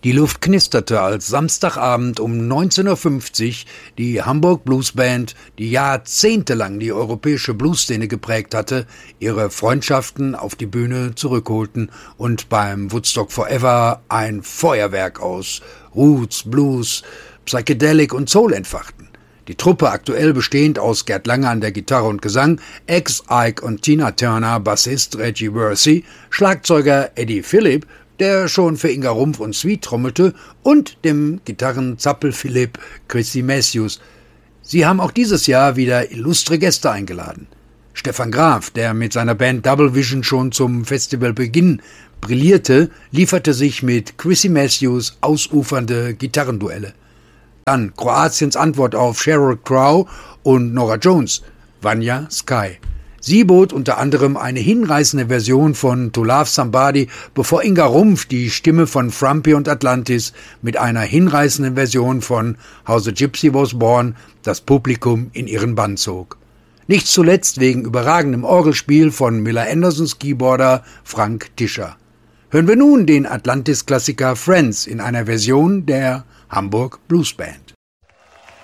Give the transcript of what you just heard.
Die Luft knisterte, als Samstagabend um 19:50 Uhr die Hamburg Blues Band, die jahrzehntelang die europäische Bluesszene geprägt hatte, ihre Freundschaften auf die Bühne zurückholten und beim Woodstock Forever ein Feuerwerk aus Roots, Blues, Psychedelic und Soul entfachten. Die Truppe, aktuell bestehend aus Gerd Lange an der Gitarre und Gesang, Ike und Tina Turner, Bassist Reggie Worthy, Schlagzeuger Eddie Philipp, der schon für Inga Rumpf und Sweet trommelte, und dem Gitarrenzappel-Philipp Chrissy Matthews. Sie haben auch dieses Jahr wieder illustre Gäste eingeladen. Stefan Graf, der mit seiner Band Double Vision schon zum Festivalbeginn brillierte, lieferte sich mit Chrissy Matthews ausufernde Gitarrenduelle. Dann Kroatiens Antwort auf Sheryl Crow und Norah Jones, Vanya Sky. Sie bot unter anderem eine hinreißende Version von To Love Somebody, bevor Inga Rumpf die Stimme von Frumpy und Atlantis mit einer hinreißenden Version von How the Gypsy Was Born das Publikum in ihren Bann zog. Nicht zuletzt wegen überragendem Orgelspiel von Miller Andersons Keyboarder Frank Tischer. Hören wir nun den Atlantis-Klassiker Friends in einer Version der Hamburg Blues Band.